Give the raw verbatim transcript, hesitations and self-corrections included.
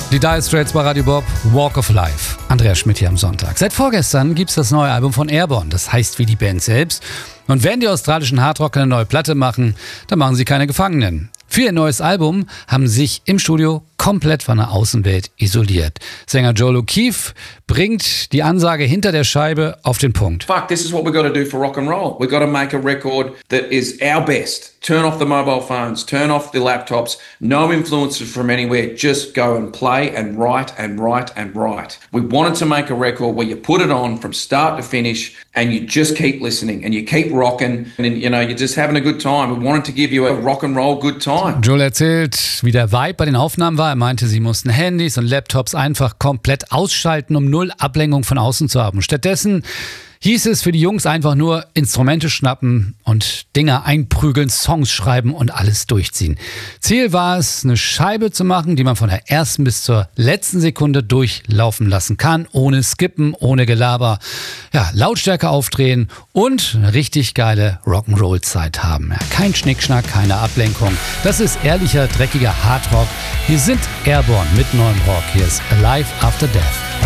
Die Dire Straits bei Radio Bob, Walk of Life. Andreas Schmidt hier am Sonntag. Seit vorgestern gibt's das neue Album von Airborne. Das heißt wie die Band selbst. Und wenn die australischen Hardrocker eine neue Platte machen, dann machen sie keine Gefangenen. Für ihr neues Album haben sie sich im Studio komplett von der Außenwelt isoliert. Sänger Joel O'Keefe bringt die Ansage hinter der Scheibe auf den Punkt. Fuck, this is what we've got to do for rock and roll. We've got to make a record that is our best. Turn off the mobile phones, turn off the laptops, no influences from anywhere, just go and play and write and write and write. We wanted to make a record where you put it on from start to finish and you just keep listening and you keep rocking and you know, you're just having a good time. We wanted to give you a rock and roll good time. Joel erzählt, wie der Vibe bei den Aufnahmen war. Er meinte, sie mussten Handys und Laptops einfach komplett ausschalten, um null Ablenkung von außen zu haben. Stattdessen hieß es für die Jungs einfach nur Instrumente schnappen und Dinger einprügeln, Songs schreiben und alles durchziehen. Ziel war es, eine Scheibe zu machen, die man von der ersten bis zur letzten Sekunde durchlaufen lassen kann, ohne Skippen, ohne Gelaber, ja, Lautstärke aufdrehen und eine richtig geile Rock'n'Roll-Zeit haben. Ja, kein Schnickschnack, keine Ablenkung. Das ist ehrlicher, dreckiger Hardrock. Hier sind Airborne mit neuem Rock. Hier ist Alive After Death.